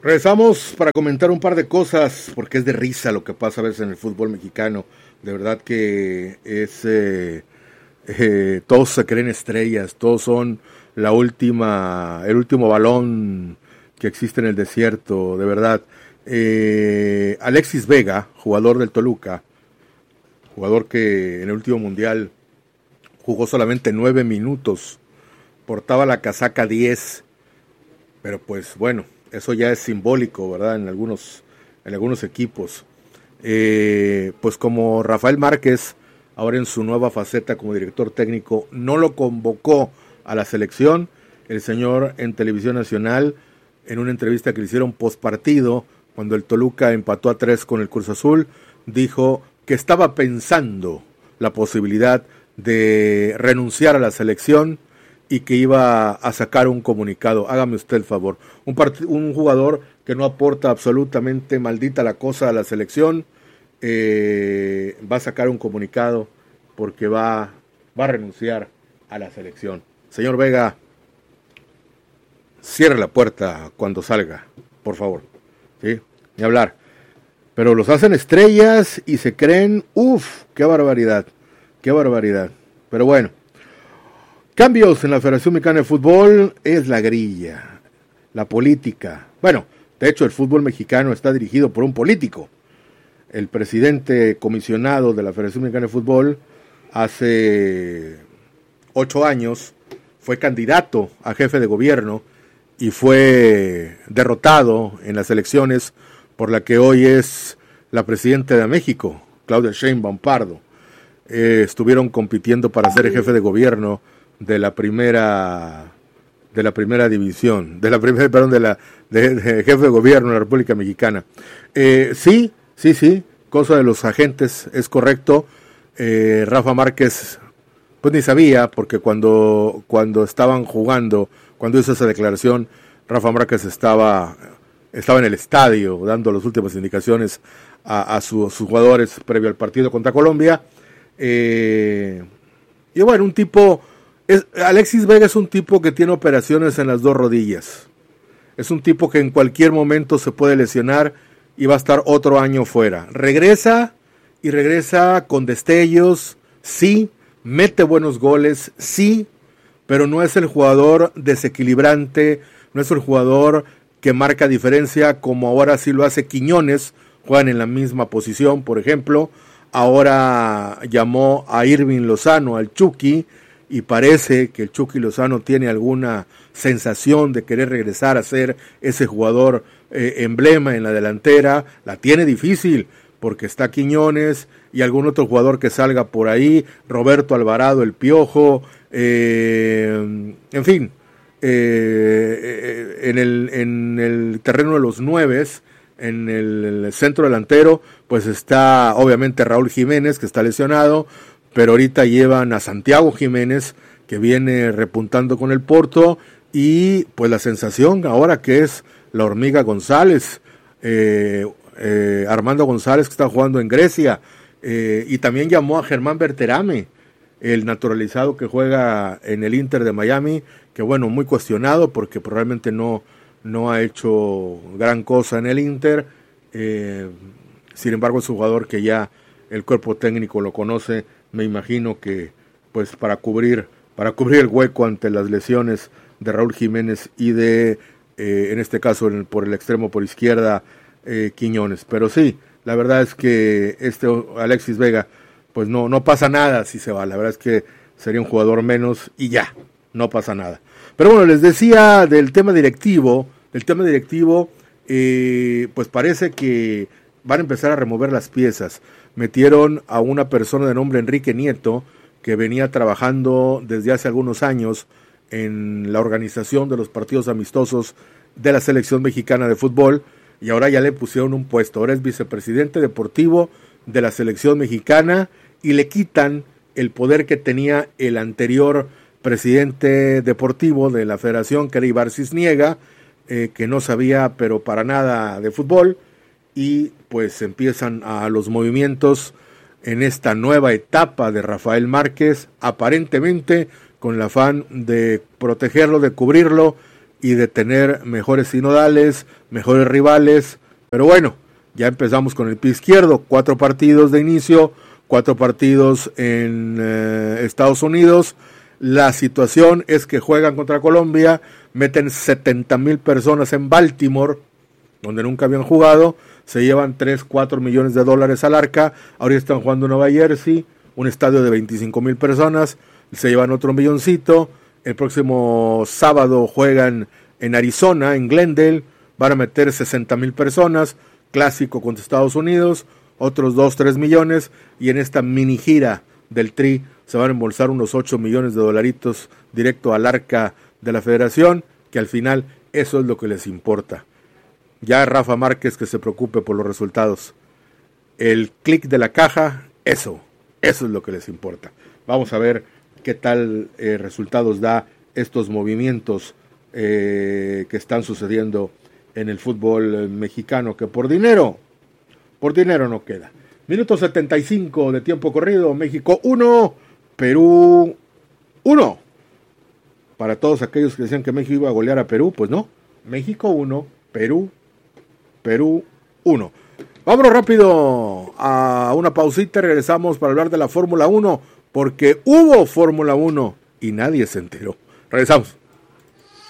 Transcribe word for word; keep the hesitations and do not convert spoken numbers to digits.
Regresamos para comentar un par de cosas, porque es de risa lo que pasa a veces en el fútbol mexicano. De verdad que es eh, eh, todos se creen estrellas, todos son la última, el último balón que existe en el desierto, de verdad. Eh, Alexis Vega, jugador del Toluca, jugador que en el último mundial jugó solamente nueve minutos, portaba la casaca diez, pero pues bueno, eso ya es simbólico, ¿verdad? En algunos, en algunos equipos. Eh, pues como Rafael Márquez, ahora en su nueva faceta como director técnico, no lo convocó a la selección, el señor en Televisión Nacional, en una entrevista que le hicieron post partido, cuando el Toluca empató a tres con el Cruz Azul, dijo que estaba pensando la posibilidad de renunciar a la selección y que iba a sacar un comunicado. Hágame usted el favor. Un, part- un jugador que no aporta absolutamente maldita la cosa a la selección, eh, va a sacar un comunicado porque va, va a renunciar a la selección. Señor Vega, cierre la puerta cuando salga, por favor. ¿Sí? Ni hablar. Pero los hacen estrellas y se creen, uff, qué barbaridad, qué barbaridad. Pero bueno. Cambios en la Federación Mexicana de Fútbol es la grilla, la política. Bueno, de hecho el fútbol mexicano está dirigido por un político. El presidente comisionado de la Federación Mexicana de Fútbol hace ocho años fue candidato a jefe de gobierno y fue derrotado en las elecciones por la que hoy es la presidenta de México, Claudia Sheinbaum Pardo. Eh, estuvieron compitiendo para ser jefe de gobierno de la primera de la primera división, de la primera, perdón, de la de, de jefe de gobierno de la República Mexicana. Eh, sí, sí, sí, cosa de los agentes, es correcto. Eh, Rafa Márquez, pues ni sabía, porque cuando, cuando estaban jugando, cuando hizo esa declaración, Rafa Márquez estaba, estaba en el estadio dando las últimas indicaciones a, a, su, a sus jugadores previo al partido contra Colombia. Eh, y bueno, un tipo... Es, Alexis Vega es un tipo que tiene operaciones en las dos rodillas. Es un tipo que en cualquier momento se puede lesionar y va a estar otro año fuera. Regresa y regresa con destellos, sí, mete buenos goles, sí, pero no es el jugador desequilibrante, no es el jugador que marca diferencia como ahora sí lo hace Quiñones, juegan en la misma posición, por ejemplo. Ahora llamó a Irving Lozano, al Chucky, y parece que el Chucky Lozano tiene alguna sensación de querer regresar a ser ese jugador eh, emblema en la delantera. La tiene difícil porque está Quiñones y algún otro jugador que salga por ahí, Roberto Alvarado, el Piojo, eh, en fin, eh, en, el, en el terreno de los nueves, en el, el centro delantero, pues está obviamente Raúl Jiménez, que está lesionado, pero ahorita llevan a Santiago Jiménez, que viene repuntando con el Porto, y pues la sensación ahora que es la Hormiga González, eh, eh, Armando González, que está jugando en Grecia, eh, y también llamó a Germán Berterame, el naturalizado que juega en el Inter de Miami, que bueno, muy cuestionado porque probablemente no, no ha hecho gran cosa en el Inter, eh, sin embargo es un jugador que ya el cuerpo técnico lo conoce. Me imagino que pues para cubrir para cubrir el hueco ante las lesiones de Raúl Jiménez y de eh, en este caso en el, por el extremo por izquierda eh, Quiñones. Pero sí, la verdad es que este Alexis Vega pues no no pasa nada si se va. La verdad es que sería un jugador menos y ya, no pasa nada. Pero bueno, les decía del tema directivo, del tema directivo eh, pues parece que van a empezar a remover las piezas. Metieron a una persona de nombre Enrique Nieto, que venía trabajando desde hace algunos años en la organización de los partidos amistosos de la selección mexicana de fútbol, y ahora ya le pusieron un puesto. Ahora es vicepresidente deportivo de la selección mexicana y le quitan el poder que tenía el anterior presidente deportivo de la federación, que era Ibar Cisniega, eh, que no sabía pero para nada de fútbol. Y pues empiezan a los movimientos en esta nueva etapa de Rafael Márquez, aparentemente con el afán de protegerlo, de cubrirlo y de tener mejores sinodales, mejores rivales, pero bueno, ya empezamos con el pie izquierdo, cuatro partidos de inicio, cuatro partidos en eh, Estados Unidos. La situación es que juegan contra Colombia, meten setenta mil personas en Baltimore, donde nunca habían jugado, se llevan tres, cuatro millones de dólares al arca. Ahora están jugando en Nueva Jersey, un estadio de veinticinco mil personas, se llevan otro milloncito. El próximo sábado juegan en Arizona, en Glendale, van a meter sesenta mil personas, clásico contra Estados Unidos, otros dos, tres millones, y en esta mini gira del Tri se van a embolsar unos ocho millones de dolaritos directo al arca de la federación, que al final eso es lo que les importa. Ya Rafa Márquez que se preocupe por los resultados. El clic de la caja, eso, eso es lo que les importa. Vamos a ver qué tal eh, resultados da estos movimientos eh, que están sucediendo en el fútbol mexicano, que por dinero, por dinero no queda. Minuto setenta y cinco de tiempo corrido, México uno, Perú uno. Para todos aquellos que decían que México iba a golear a Perú, pues no, México uno, Perú, Perú uno. Vámonos rápido a una pausita, regresamos para hablar de la Fórmula uno, porque hubo Fórmula uno y nadie se enteró. Regresamos.